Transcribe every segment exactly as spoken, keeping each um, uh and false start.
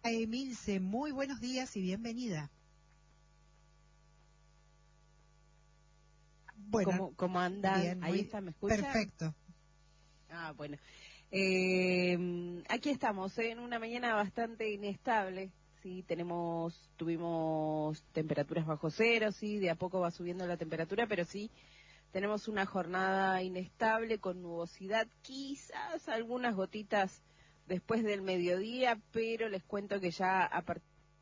Emilce, muy buenos días y bienvenida. Bueno, ¿Cómo, cómo andan? Bien, Ahí muy... está, ¿me escuchan? Perfecto. Ah, bueno. Eh, aquí estamos, ¿eh? En una mañana bastante inestable. Sí, tenemos, tuvimos temperaturas bajo cero, sí, de a poco va subiendo la temperatura, pero sí, tenemos una jornada inestable con nubosidad, quizás algunas gotitas después del mediodía, pero les cuento que ya a partir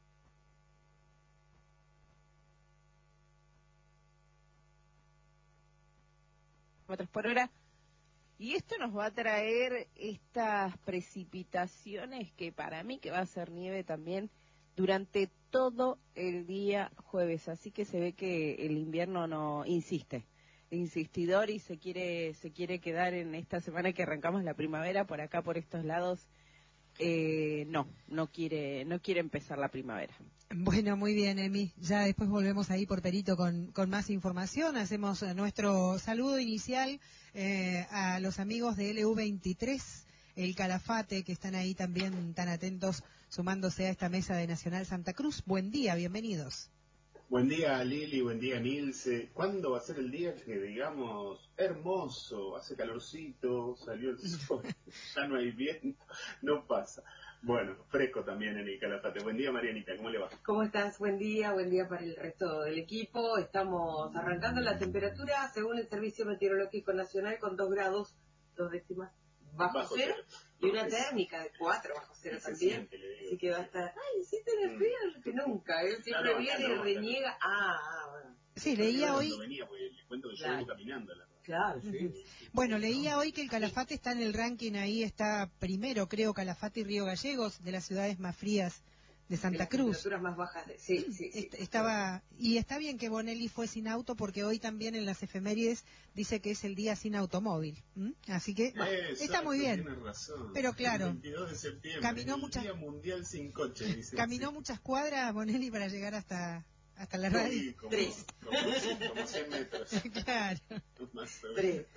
kilómetros por hora, y esto nos va a traer estas precipitaciones que para mí que va a ser nieve también durante todo el día jueves, así que se ve que el invierno no insiste, insistidor y se quiere se quiere quedar en esta semana que arrancamos la primavera por acá por estos lados. Eh, no, no quiere no quiere empezar la primavera. Bueno, muy bien, Emi. Ya después volvemos ahí por Perito con, con más información. Hacemos nuestro saludo inicial eh, a los amigos de L U veintitrés, el Calafate, que están ahí también tan atentos, sumándose a esta mesa de Nacional Santa Cruz. Buen día, bienvenidos. Buen día, Lili, buen día, Nilce. ¿Cuándo va a ser el día que digamos hermoso, hace calorcito, salió el sol, ya no hay viento, no pasa? Bueno, fresco también en el Calafate. Buen día, Marianita, ¿cómo le va? ¿Cómo estás? Buen día, buen día para el resto del equipo. Estamos arrancando la temperatura, según el Servicio Meteorológico Nacional, con dos grados, dos décimas bajo, bajo cero, cero, y una térmica de cuatro bajo cero también. Siente, digo, así que va a estar, ay, sí tenés frío, que nunca, él siempre no, no, viene no, y reniega. No. Ah, ah, bueno. Sí, leía hoy... Venía, pues, les cuento que claro. yo vengo caminando. La claro, sí. Uh-huh. Bueno, leía hoy que el Calafate está en el ranking, ahí está primero, creo, Calafate y Río Gallegos, de las ciudades más frías de Santa de Cruz. Temperaturas más bajas de... sí, sí, sí. Est- estaba y está bien que Bonelli fue sin auto porque hoy también en las efemérides dice que es el día sin automóvil. ¿Mm? Así que bueno, está muy bien. Tiene razón. Pero claro, el veintidós de septiembre, caminó el muchas día mundial sin coche, dice. caminó sí. muchas cuadras Bonelli para llegar hasta hasta la radio. Sí, como, Tres. Como, como cien metros. Claro. Más o Tres.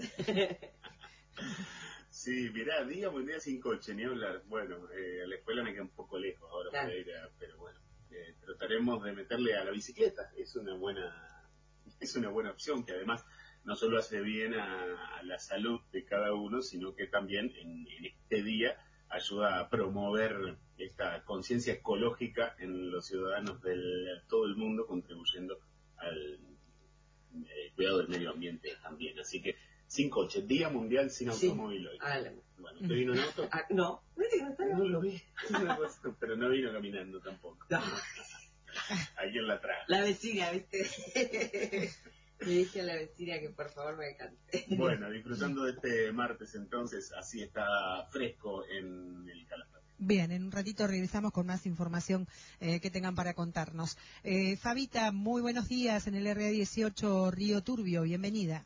Sí, mirá, día mundial sin coche, ni hablar. Bueno, eh, a la escuela me queda un poco lejos ahora, claro. Para ir a, pero bueno, eh, trataremos de meterle a la bicicleta. Es una buena, es una buena opción que además no solo hace bien a, a la salud de cada uno, sino que también en, en este día ayuda a promover esta conciencia ecológica en los ciudadanos de todo el mundo, contribuyendo al eh, cuidado del medio ambiente también. Así que sin coche, Día Mundial sin sí. Automóvil hoy. Ah, la... Bueno, ¿usted vino en auto? Ah, no, no, no lo vi, pero no vino caminando tampoco. No. Alguien la trajo. La vecina, ¿viste? Le dije a la vecina que por favor me cante. Bueno, disfrutando de este martes entonces, así está fresco en el Calafate. Bien, en un ratito regresamos con más información eh, que tengan para contarnos. Eh, Fabita, muy buenos días en el R A dieciocho Río Turbio, bienvenida.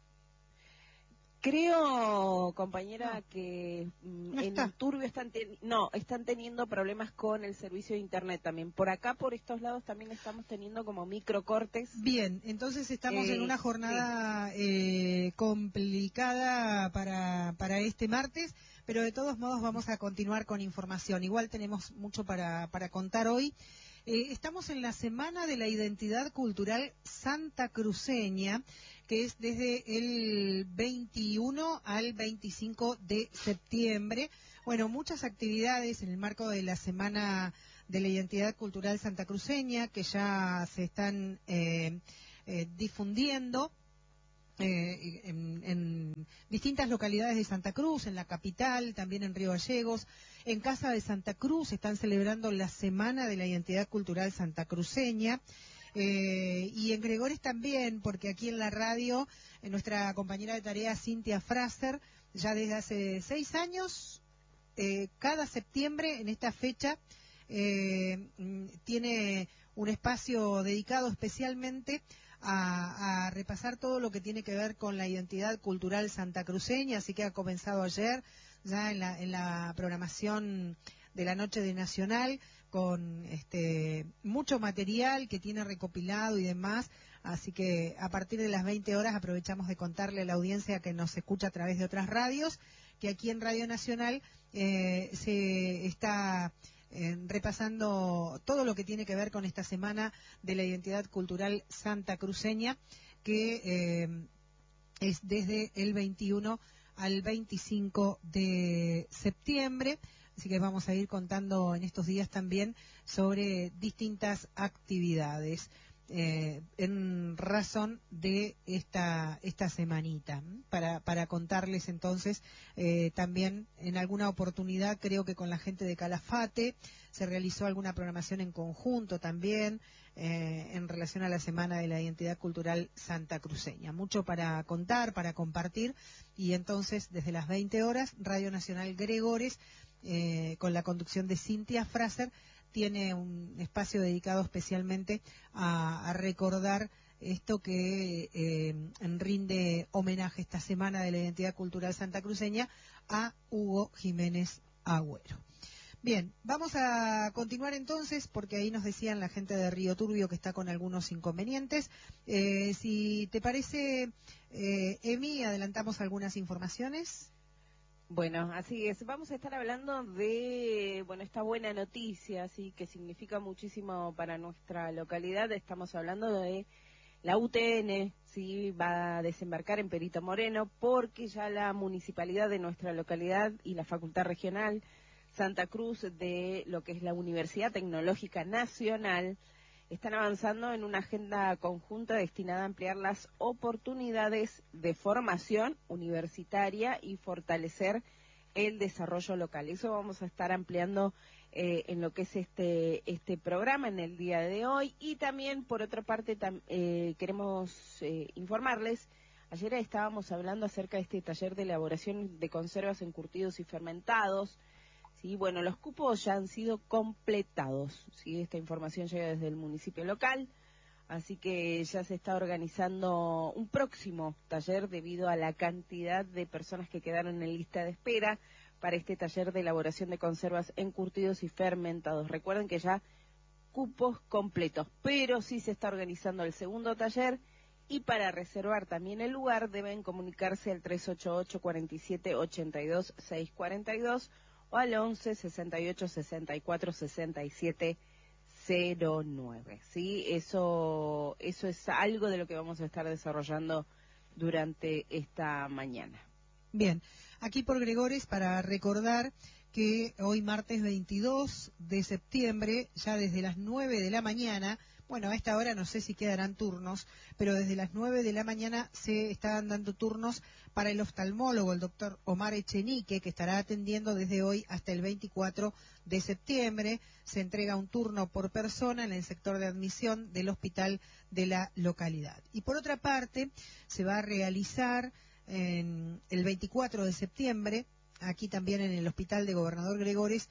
Creo, compañera, no. que mm, no en el Turbio están ten... no están teniendo problemas con el servicio de internet también. Por acá, por estos lados, también estamos teniendo como microcortes. Bien, entonces estamos eh, en una jornada sí. eh, complicada para para este martes, pero de todos modos vamos a continuar con información. Igual tenemos mucho para para contar hoy. Eh, estamos en la Semana de la Identidad Cultural Santacruceña, que es desde el veintiuno al veinticinco de septiembre. Bueno, muchas actividades en el marco de la Semana de la Identidad Cultural Santacruceña que ya se están eh, eh, difundiendo. Eh, en, en distintas localidades de Santa Cruz, en la capital, también en Río Gallegos. En Casa de Santa Cruz están celebrando la Semana de la Identidad Cultural Santacruceña. Eh, y en Gregores también, porque aquí en la radio, eh, nuestra compañera de tarea Cintia Fraser, ya desde hace seis años, eh, cada septiembre en esta fecha, eh, tiene un espacio dedicado especialmente A, a repasar todo lo que tiene que ver con la identidad cultural santacruceña, así que ha comenzado ayer ya en la, en la programación de la Noche de Nacional con este mucho material que tiene recopilado y demás, así que a partir de las veinte horas aprovechamos de contarle a la audiencia que nos escucha a través de otras radios que aquí en Radio Nacional eh, se está eh, repasando todo lo que tiene que ver con esta semana de la identidad cultural santacruceña, que eh, es desde el veintiuno al veinticinco de septiembre. Así que vamos a ir contando en estos días también sobre distintas actividades eh, en razón de esta esta semanita. Para, para contarles entonces, eh, también en alguna oportunidad, creo que con la gente de Calafate, se realizó alguna programación en conjunto también eh, en relación a la Semana de la Identidad Cultural Santacruceña. Mucho para contar, para compartir, y entonces desde las veinte horas, Radio Nacional Gregores, eh, con la conducción de Cintia Fraser, tiene un espacio dedicado especialmente a, a recordar esto que eh, rinde homenaje esta Semana de la Identidad Cultural Santacruceña a Hugo Jiménez Agüero. Bien, vamos a continuar entonces, porque ahí nos decían la gente de Río Turbio que está con algunos inconvenientes. Eh, si te parece, eh, Emi, adelantamos algunas informaciones. Bueno, así es. Vamos a estar hablando de, bueno, esta buena noticia, sí, que significa muchísimo para nuestra localidad. Estamos hablando de la U T N, sí, va a desembarcar en Perito Moreno, porque ya la municipalidad de nuestra localidad y la Facultad Regional Santa Cruz de lo que es la Universidad Tecnológica Nacional están avanzando en una agenda conjunta destinada a ampliar las oportunidades de formación universitaria y fortalecer el desarrollo local. Eso vamos a estar ampliando eh, en lo que es este este programa en el día de hoy. Y también, por otra parte, tam, eh, queremos eh, informarles, ayer estábamos hablando acerca de este taller de elaboración de conservas, encurtidos y fermentados. Sí, bueno, los cupos ya han sido completados, sí, esta información llega desde el municipio local, así que ya se está organizando un próximo taller debido a la cantidad de personas que quedaron en lista de espera para este taller de elaboración de conservas, encurtidos y fermentados. Recuerden que ya cupos completos, pero sí se está organizando el segundo taller, y para reservar también el lugar deben comunicarse al tres ocho ocho, cuatro siete, ocho dos, seis cuatro dos o al once, sesenta y ocho, sesenta y cuatro, sesenta y siete, cero nueve. ¿Sí? Eso, eso es algo de lo que vamos a estar desarrollando durante esta mañana. Bien, aquí por Gregores, para recordar que hoy martes veintidós de septiembre, ya desde las nueve de la mañana, bueno, a esta hora no sé si quedarán turnos, pero desde las nueve de la mañana se están dando turnos para el oftalmólogo, el doctor Omar Echenique, que estará atendiendo desde hoy hasta el veinticuatro de septiembre. Se entrega un turno por persona en el sector de admisión del hospital de la localidad. Y por otra parte, se va a realizar en el veinticuatro de septiembre, aquí también en el Hospital de Gobernador Gregores,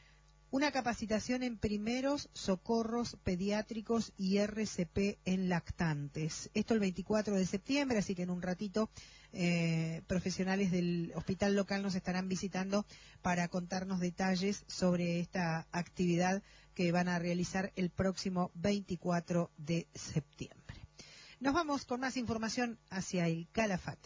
una capacitación en primeros socorros pediátricos y R C P en lactantes. Esto el veinticuatro de septiembre, así que en un ratito eh, profesionales del hospital local nos estarán visitando para contarnos detalles sobre esta actividad que van a realizar el próximo veinticuatro de septiembre. Nos vamos con más información hacia el Calafate.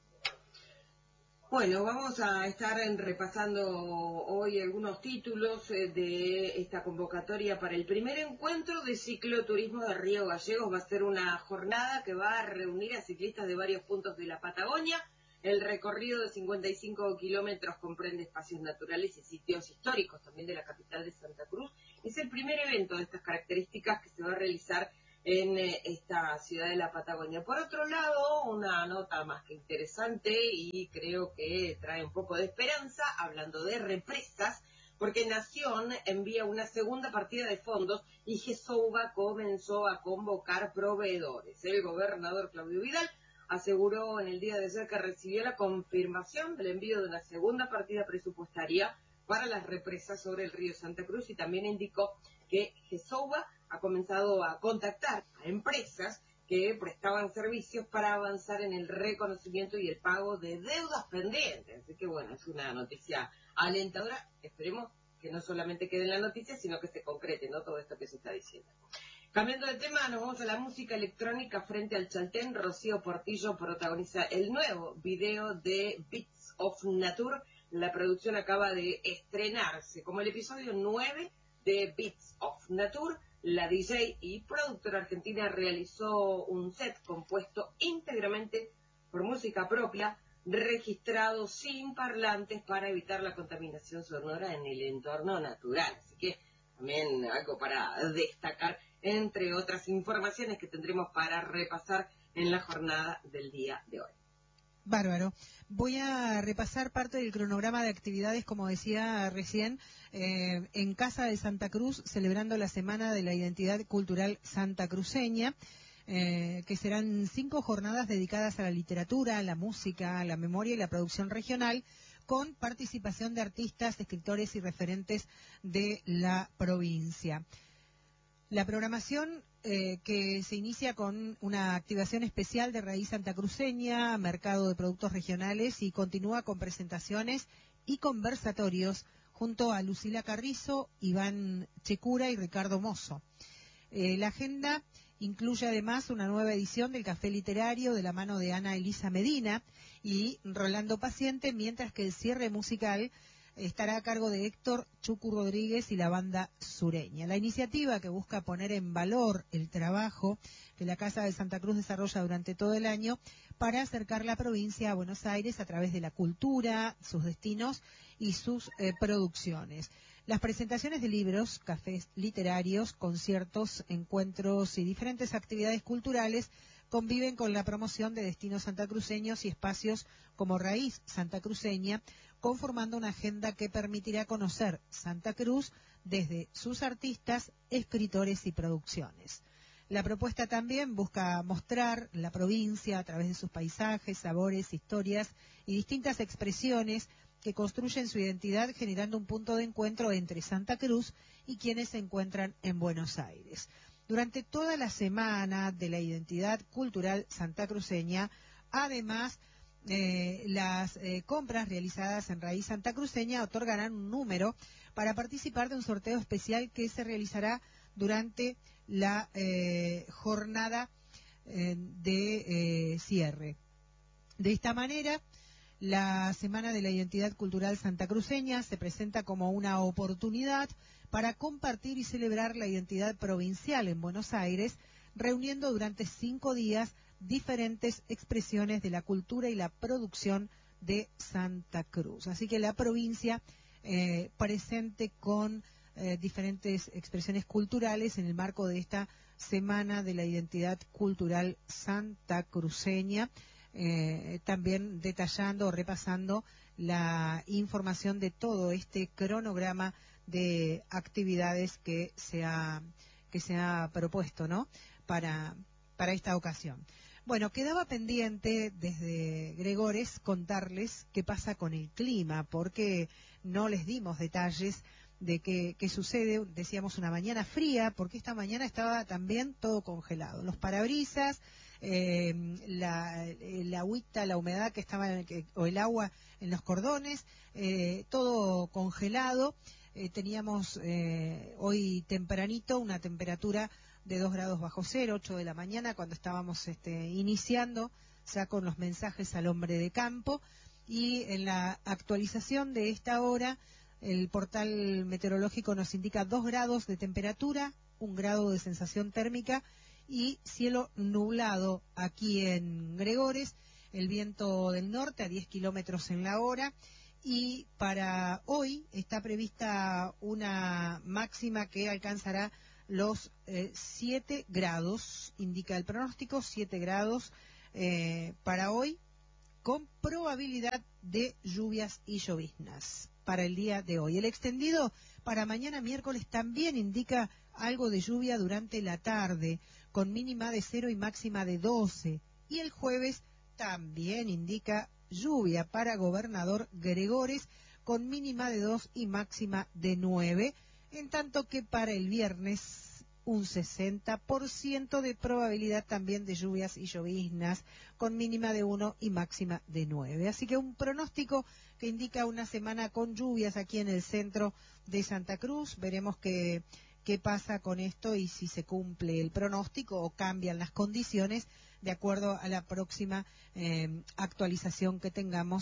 Bueno, vamos a estar repasando hoy algunos títulos de esta convocatoria para el primer encuentro de cicloturismo de Río Gallegos. Va a ser una jornada que va a reunir a ciclistas de varios puntos de la Patagonia. El recorrido de cincuenta y cinco kilómetros comprende espacios naturales y sitios históricos también de la capital de Santa Cruz. Es el primer evento de estas características que se va a realizar en eh, esta ciudad de la Patagonia. Por otro lado, una nota más que interesante y creo que trae un poco de esperanza, hablando de represas, porque Nación envía una segunda partida de fondos y GESOUBA comenzó a convocar proveedores. El gobernador Claudio Vidal aseguró en el día de ayer que recibió la confirmación del envío de una segunda partida presupuestaria para las represas sobre el río Santa Cruz, y también indicó que GESOUBA ha comenzado a contactar a empresas que prestaban servicios para avanzar en el reconocimiento y el pago de deudas pendientes. Así que bueno, es una noticia alentadora. Esperemos que no solamente quede en la noticia, sino que se concrete, ¿no?, todo esto que se está diciendo. Cambiando de tema, nos vamos a la música electrónica. Frente al Chaltén, Rocío Portillo protagoniza el nuevo video de Beats of Nature. La producción acaba de estrenarse como el episodio nueve de Beats of Nature. La D J y productora argentina realizó un set compuesto íntegramente por música propia, registrado sin parlantes para evitar la contaminación sonora en el entorno natural. Así que también algo para destacar, entre otras informaciones que tendremos para repasar en la jornada del día de hoy. Bárbaro. Voy a repasar parte del cronograma de actividades, como decía recién, eh, en Casa de Santa Cruz, celebrando la Semana de la Identidad Cultural Santacruceña, eh, que serán cinco jornadas dedicadas a la literatura, a la música, a la memoria y la producción regional, con participación de artistas, escritores y referentes de la provincia. La programación eh, que se inicia con una activación especial de raíz santacruceña, mercado de productos regionales, y continúa con presentaciones y conversatorios junto a Lucila Carrizo, Iván Checura y Ricardo Mozo. Eh, la agenda incluye además una nueva edición del Café Literario de la mano de Ana Elisa Medina y Rolando Paciente, mientras que el cierre musical estará a cargo de Héctor Chucu Rodríguez y la banda sureña. La iniciativa, que busca poner en valor el trabajo que la Casa de Santa Cruz desarrolla durante todo el año para acercar la provincia a Buenos Aires a través de la cultura, sus destinos y sus eh, producciones. Las presentaciones de libros, cafés literarios, conciertos, encuentros y diferentes actividades culturales conviven con la promoción de destinos santacruceños y espacios como Raíz Santacruceña, conformando una agenda que permitirá conocer Santa Cruz desde sus artistas, escritores y producciones. La propuesta también busca mostrar la provincia a través de sus paisajes, sabores, historias y distintas expresiones que construyen su identidad, generando un punto de encuentro entre Santa Cruz y quienes se encuentran en Buenos Aires. Durante toda la semana de la identidad cultural santacruceña, además, eh, las eh, compras realizadas en Raíz Santacruceña otorgarán un número para participar de un sorteo especial que se realizará durante la eh, jornada eh, de eh, cierre. De esta manera, la Semana de la Identidad Cultural Santacruceña se presenta como una oportunidad para compartir y celebrar la identidad provincial en Buenos Aires, reuniendo durante cinco días diferentes expresiones de la cultura y la producción de Santa Cruz. Así que la provincia eh, presente con eh, diferentes expresiones culturales en el marco de esta Semana de la Identidad Cultural Santacruceña, eh, también detallando o repasando la información de todo este cronograma de actividades que se ha, que se ha propuesto, ¿no?, para, para esta ocasión. Bueno, quedaba pendiente desde Gregores contarles qué pasa con el clima, porque no les dimos detalles de qué, qué sucede. Decíamos una mañana fría, porque esta mañana estaba también todo congelado. Los parabrisas, eh, la, el agüita, la humedad que estaba, en el, que, o el agua en los cordones, eh, todo congelado. Eh, teníamos eh, hoy tempranito una temperatura de dos grados bajo cero, ocho de la mañana, cuando estábamos este, iniciando ya con los mensajes al hombre de campo, y en la actualización de esta hora el portal meteorológico nos indica dos grados de temperatura, un grado de sensación térmica y cielo nublado aquí en Gregores, el viento del norte a diez kilómetros en la hora. Y para hoy está prevista una máxima que alcanzará los eh, siete grados, indica el pronóstico, siete grados eh, para hoy, con probabilidad de lluvias y lloviznas para el día de hoy. El extendido para mañana miércoles también indica algo de lluvia durante la tarde, con mínima de cero y máxima de doce. Y el jueves también indica lluvia para Gobernador Gregores, con mínima de dos y máxima de nueve, en tanto que para el viernes un sesenta por ciento de probabilidad también de lluvias y lloviznas, con mínima de uno y máxima de nueve. Así que un pronóstico que indica una semana con lluvias aquí en el centro de Santa Cruz. Veremos qué, qué pasa con esto y si se cumple el pronóstico o cambian las condiciones de acuerdo a la próxima eh, actualización que tengamos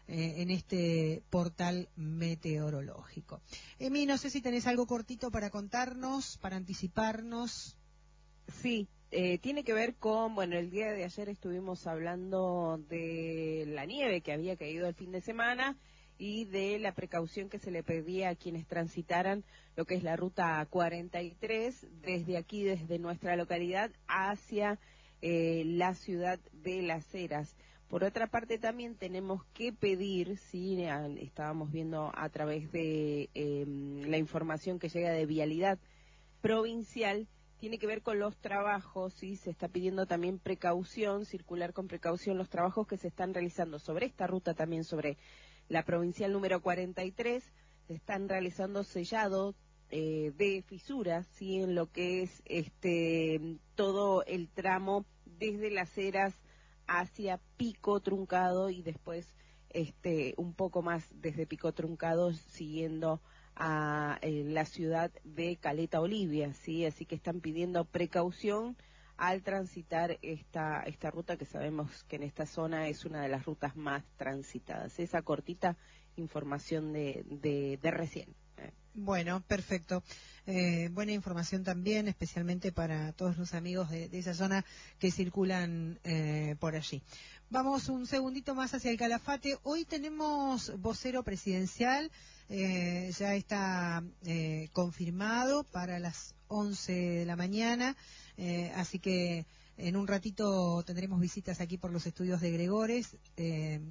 eh, en este portal meteorológico. Emi, no sé si tenés algo cortito para contarnos, para anticiparnos. Sí, eh, tiene que ver con, bueno, el día de ayer estuvimos hablando de la nieve que había caído el fin de semana y de la precaución que se le pedía a quienes transitaran lo que es la ruta cuarenta y tres desde aquí, desde nuestra localidad, hacia eh, la ciudad de Las Heras. Por otra parte, también tenemos que pedir, sí, estábamos viendo a través de eh, la información que llega de Vialidad Provincial, tiene que ver con los trabajos, sí, se está pidiendo también precaución, circular con precaución los trabajos que se están realizando sobre esta ruta, también sobre la provincial número cuarenta y tres, se están realizando sellado eh, de fisuras, sí, en lo que es este todo el tramo desde Las Heras hacia Pico Truncado y después este un poco más desde Pico Truncado siguiendo a eh, la ciudad de Caleta Olivia, sí, así que están pidiendo precaución al transitar esta esta ruta que sabemos que en esta zona es una de las rutas más transitadas. Esa cortita información de, de, de recién. Eh. Bueno, perfecto. Eh, buena información también, especialmente para todos los amigos de, de esa zona que circulan eh, por allí. Vamos un segundito más hacia el Calafate. Hoy tenemos vocero presidencial, eh, ya está eh, confirmado para las once de la mañana, eh, así que en un ratito tendremos visitas aquí por los estudios de Gregores. Eh,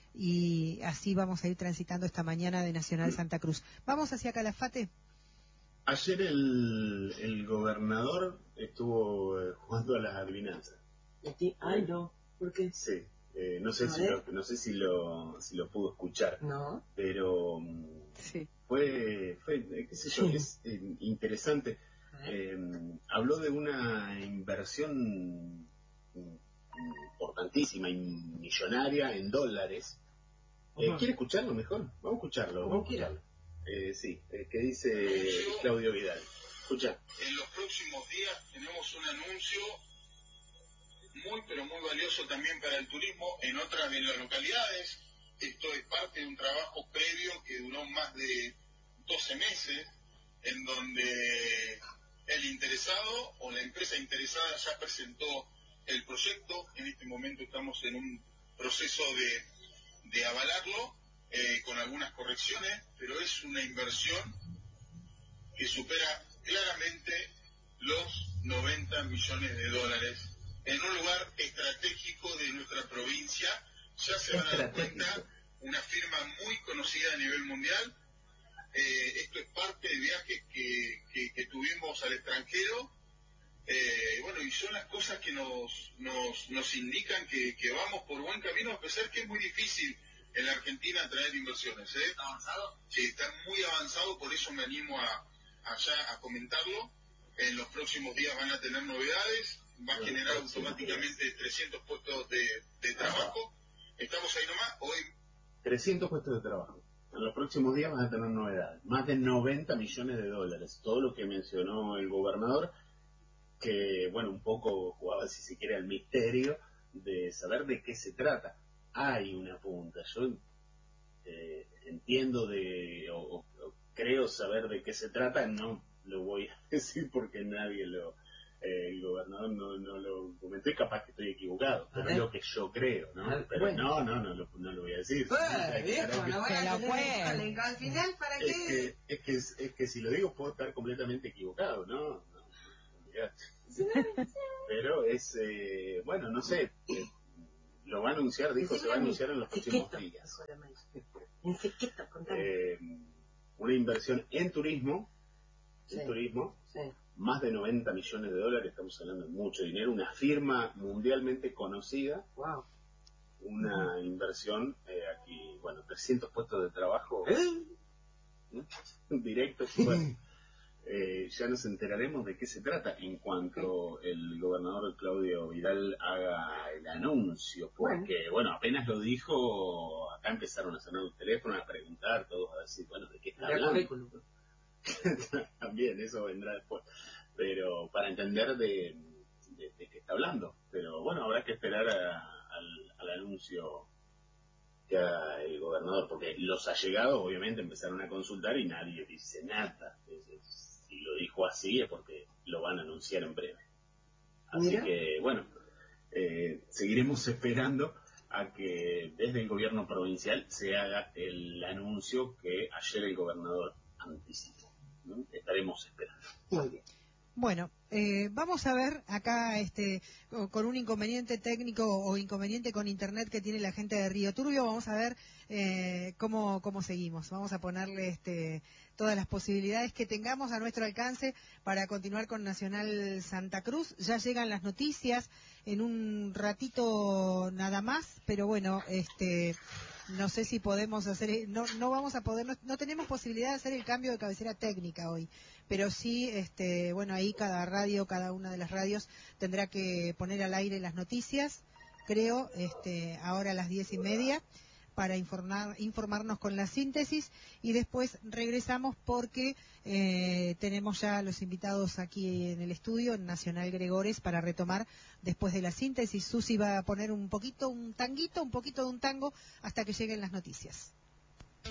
y así vamos a ir transitando esta mañana de Nacional Santa Cruz. ¿Vamos hacia Calafate? Ayer el, el gobernador estuvo eh, jugando a las adivinanzas. Ay, no, ¿por qué? Sí, eh, no sé si lo, no sé si lo si lo pudo escuchar, no, pero sí. fue, fue qué sé yo, es eh, interesante. Eh, habló de una inversión importantísima y millonaria en dólares. Eh, uh-huh. ¿Quiere escucharlo mejor? Vamos a escucharlo. Vamos a escucharlo. Eh, sí, eh, ¿qué dice Claudio Vidal? Escucha. En los próximos días tenemos un anuncio muy, pero muy valioso también para el turismo en otras de las localidades. Esto es parte de un trabajo previo que duró más de doce meses, en donde el interesado o la empresa interesada ya presentó el proyecto. En este momento estamos en un proceso de de avalarlo eh, con algunas correcciones, pero es una inversión que supera claramente los noventa millones de dólares en un lugar estratégico de nuestra provincia. Ya se van a dar cuenta, una firma muy conocida a nivel mundial. Eh, esto es parte de viajes que, que, que tuvimos al extranjero. Eh, bueno, y son las cosas que nos nos, nos indican que, que vamos por buen camino, a pesar que es muy difícil en la Argentina traer inversiones. ¿eh? ¿Está avanzado? Sí, está muy avanzado, por eso me animo a, a ya a comentarlo. En los próximos días van a tener novedades, va a generar automáticamente trescientos puestos de, de trabajo. Estamos ahí nomás, hoy... trescientos puestos de trabajo. En los próximos días van a tener novedades. Más de noventa millones de dólares. Todo lo que mencionó el gobernador, que, bueno, un poco jugaba, si se quiere, al misterio de saber de qué se trata. Hay una punta. Yo eh, entiendo de, o, o, o creo saber de qué se trata, no lo voy a decir porque nadie lo, eh, el gobernador no, no lo comentó, y capaz que estoy equivocado, pero es lo que yo creo, ¿no? Pero bueno. no, no, no lo, no lo voy a decir. Pues, viejo, no voy a decir al final, ¿para qué? Es que, es, que, es, es que si lo digo puedo estar completamente equivocado, ¿no? no, no pero es, eh, bueno, no sé, eh, lo va a anunciar, dijo, se va a anunciar en los próximos días. Eh, una inversión en turismo, en sí, turismo, sí. Más de noventa millones de dólares, estamos hablando de mucho dinero, una firma mundialmente conocida, wow. Una uh-huh. inversión, eh, aquí, bueno, trescientos puestos de trabajo, ¿eh? Directos, bueno. Eh, ya nos enteraremos de qué se trata en cuanto el gobernador Claudio Vidal haga el anuncio, porque, bueno, bueno apenas lo dijo, acá empezaron a sonar los teléfonos, a preguntar, todos a decir, bueno, ¿de qué está hablando? También, eso vendrá después, pero para entender de, de, de qué está hablando, pero bueno, habrá que esperar a, al, al anuncio que haga el gobernador, porque los allegados obviamente empezaron a consultar y nadie dice nada. Entonces, si lo dijo así es porque lo van a anunciar en breve. Así Mira. que, bueno, eh, seguiremos esperando a que desde el gobierno provincial se haga el anuncio que ayer el gobernador anticipó, ¿no? Estaremos esperando. Muy bien. Bueno, eh, vamos a ver acá este con un inconveniente técnico o inconveniente con internet que tiene la gente de Río Turbio, vamos a ver eh, cómo cómo seguimos. Vamos a ponerle este todas las posibilidades que tengamos a nuestro alcance para continuar con Nacional Santa Cruz. Ya llegan las noticias en un ratito nada más, pero bueno, este no sé si podemos hacer, no no vamos a poder, no, no tenemos posibilidad de hacer el cambio de cabecera técnica hoy, pero sí, este bueno, ahí cada radio, cada una de las radios tendrá que poner al aire las noticias, creo, este ahora a las diez y media, para informar, informarnos con la síntesis, y después regresamos porque eh, tenemos ya los invitados aquí en el estudio, en Nacional Gregores, para retomar después de la síntesis. Susi va a poner un poquito, un tanguito, un poquito de un tango, hasta que lleguen las noticias.